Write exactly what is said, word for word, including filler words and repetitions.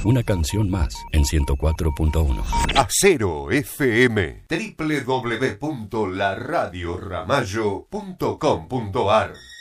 Una canción más en ciento cuatro punto uno. Acero F M, doble u doble u doble u punto la radio ramallo punto com punto a r.